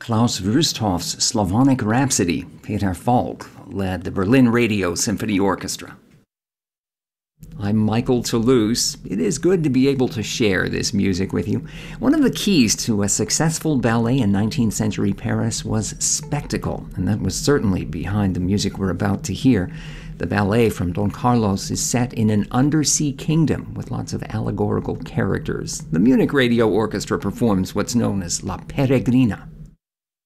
Klaus Wüsthof's Slavonic Rhapsody, Peter Falk, led the Berlin Radio Symphony Orchestra. I'm Michael Toulouse. It is good to be able to share this music with you. One of the keys to a successful ballet in 19th century Paris was spectacle, and that was certainly behind the music we're about to hear. The ballet from Don Carlos is set in an undersea kingdom with lots of allegorical characters. The Munich Radio Orchestra performs what's known as La Peregrina.